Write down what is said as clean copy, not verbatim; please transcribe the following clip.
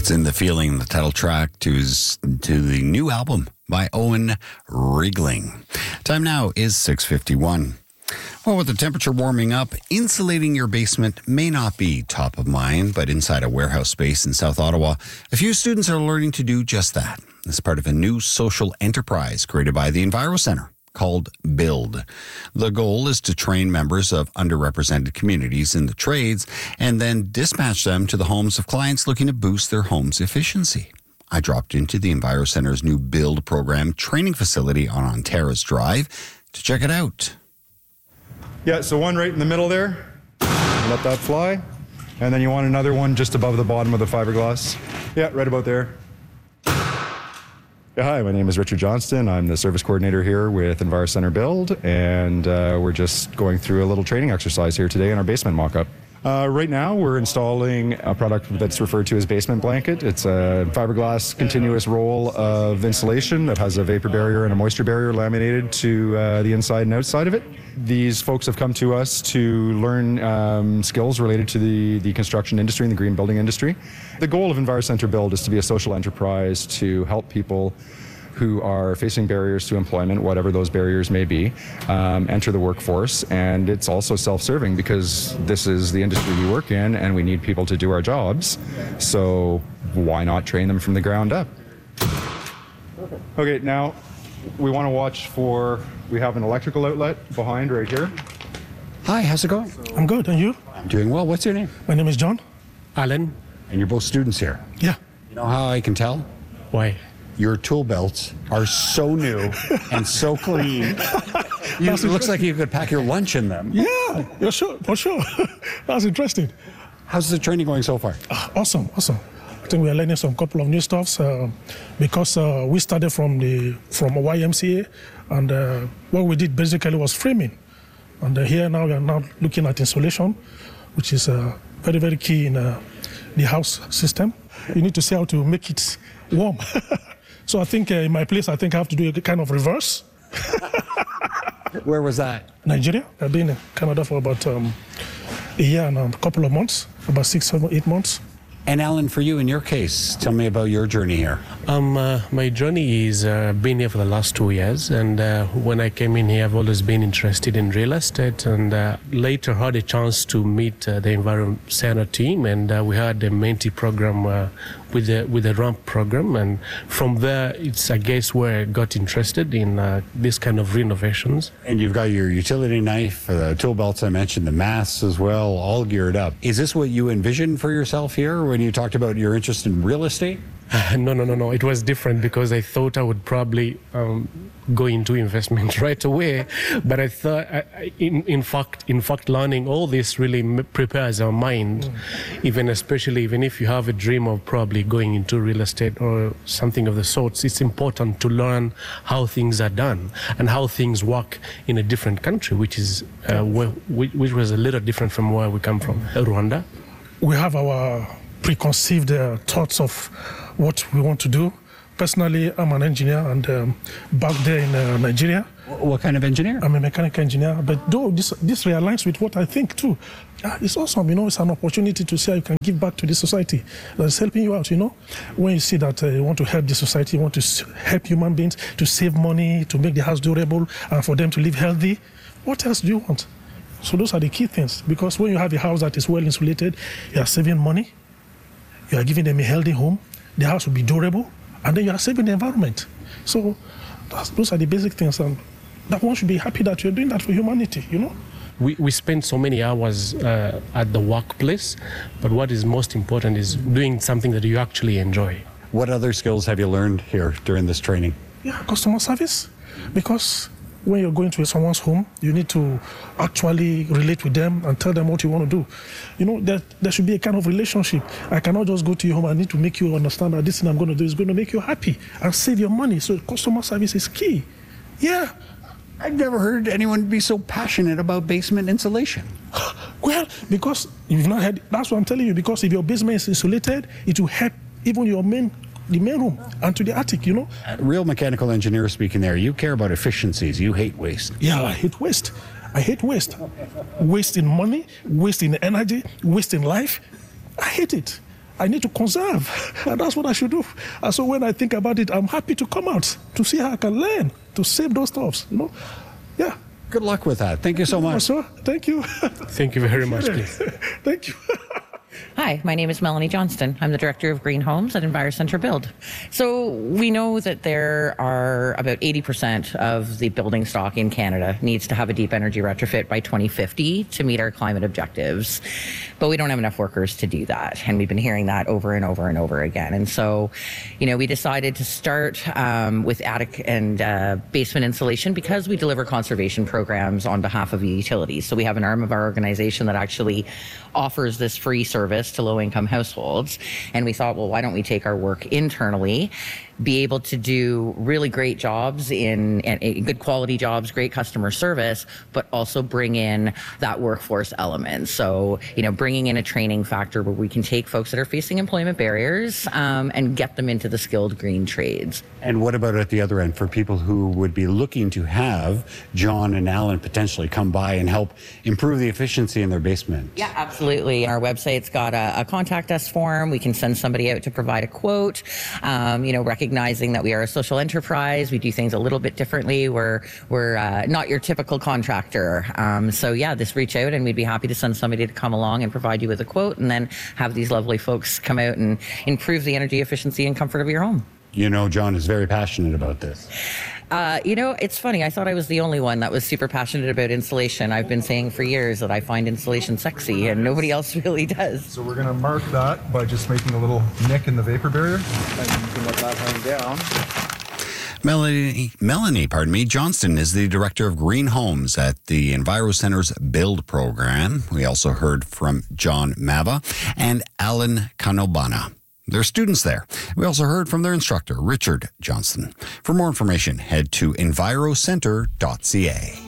It's In the Feeling, the title track to the new album by Owen Riegling. Time now is 6:51. Well, with the temperature warming up, insulating your basement may not be top of mind, but inside a warehouse space in South Ottawa, a few students are learning to do just that as part of a new social enterprise created by the Enviro Centre called Build. The goal is to train members of underrepresented communities in the trades and then dispatch them to the homes of clients looking to boost their home's efficiency. I dropped into the Enviro Centre's new Build program training facility on Ontaris Drive to check it out. Yeah, so one right in the middle there. Let that fly. And then you want another one just above the bottom of the fiberglass. Yeah, right about there. Yeah, hi, my name is Richard Johnston. I'm the service coordinator here with Enviro Centre Build, and we're just going through a little training exercise here today in our basement mock-up. Right now, we're installing a product that's referred to as Basement Blanket. It's a fiberglass continuous roll of insulation that has a vapor barrier and a moisture barrier laminated to the inside and outside of it. These folks have come to us to learn skills related to the construction industry and the green building industry. The goal of Enviro Centre Build is to be a social enterprise to help people who are facing barriers to employment, whatever those barriers may be, enter the workforce. And it's also self-serving because this is the industry we work in and we need people to do our jobs. So why not train them from the ground up? Okay, now we want to watch for, we have an electrical outlet behind right here. Hi, how's it going? I'm good, and you? I'm doing well. What's your name? My name is John. Alan. And you're both students here. Yeah. You know how I can tell? Why? Your tool belts are so new and so clean. It looks like you could pack your lunch in them. Yeah, for sure. That's interesting. How's the training going so far? Awesome. I think we are learning some couple of new stuffs because we started from YMCA, and what we did basically was framing. And here now we are now looking at insulation, which is very, very key in the house system. You need to see how to make it warm. So I think in my place, I think I have to do a kind of reverse. Where was that? Nigeria. I've been in Canada for about a year and a couple of months, about 6, 7, 8 months. And Alan, for you, in your case, tell me about your journey here. My journey is been here for the last 2 years, and when I came in here, I've always been interested in real estate, and later had a chance to meet the Enviro Centre team, and we had a Menti program with the RAMP program, and from there, it's I guess where I got interested in this kind of renovations. And you've got your utility knife, the tool belts I mentioned, the masks as well, all geared up. Is this what you envisioned for yourself here when you talked about your interest in real estate? No. It was different because I thought I would probably go into investment right away. But I thought, in fact, learning all this really prepares our mind, even if you have a dream of probably going into real estate or something of the sorts. It's important to learn how things are done and how things work in a different country, which which was a little different from where we come from, Rwanda. We have our preconceived thoughts of what we want to do. Personally, I'm an engineer, and back there in Nigeria. What kind of engineer? I'm a mechanical engineer, but though this realigns with what I think too. It's awesome, it's an opportunity to see how you can give back to the society that's helping you out, When you see that you want to help the society, you want to help human beings to save money, to make the house durable, and for them to live healthy, what else do you want? So those are the key things, because when you have a house that is well insulated, you are saving money, you are giving them a healthy home, the house will be durable, and then you are saving the environment. So those are the basic things, and that one should be happy that you're doing that for humanity, We spend so many hours at the workplace, but what is most important is doing something that you actually enjoy. What other skills have you learned here during this training? Yeah, customer service, because when you're going to someone's home, you need to actually relate with them and tell them what you want to do. There should be a kind of relationship. I cannot just go to your home. I need to make you understand that this thing I'm going to do is going to make you happy and save your money. So customer service is key. Yeah. I've never heard anyone be so passionate about basement insulation. Well, because you've not heard, that's what I'm telling you, because if your basement is insulated, it will help even the main room and to the attic, Real mechanical engineer speaking there, you care about efficiencies, you hate waste. Yeah, I hate waste. Waste in money, waste in energy, waste in life. I hate it. I need to conserve, and that's what I should do. And so when I think about it, I'm happy to come out to see how I can learn to save those stuffs, Yeah. Good luck with that. Thank you so much. Sir, thank you. Thank you very much, please. Thank you. Hi, my name is Melanie Johnston. I'm the Director of Green Homes at EnviroCentre Build. So we know that there are about 80% of the building stock in Canada needs to have a deep energy retrofit by 2050 to meet our climate objectives. But we don't have enough workers to do that. And we've been hearing that over and over and over again. And so, we decided to start with attic and basement insulation because we deliver conservation programs on behalf of the utilities. So we have an arm of our organization that actually offers this free service to low-income households. And we thought, well, why don't we take our work internally, be able to do really great jobs in good quality jobs, great customer service, but also bring in that workforce element. So, bringing in a training factor where we can take folks that are facing employment barriers and get them into the skilled green trades. And what about at the other end for people who would be looking to have John and Alan potentially come by and help improve the efficiency in their basement? Yeah, absolutely. Our website's got a contact us form. We can send somebody out to provide a quote. Recognizing that we are a social enterprise, we do things a little bit differently. We're not your typical contractor. Just reach out and we'd be happy to send somebody to come along and provide you with a quote, and then have these lovely folks come out and improve the energy efficiency and comfort of your home. John is very passionate about this. It's funny. I thought I was the only one that was super passionate about insulation. I've been saying for years that I find insulation sexy, and nobody else really does. So we're going to mark that by just making a little nick in the vapor barrier. And you can let that hang down. Melanie Johnston is the Director of Green Homes at the EnviroCentre's Build program. We also heard from John Mava and Alan Canobana. They're students there. We also heard from their instructor, Richard Johnston. For more information, head to envirocentre.ca.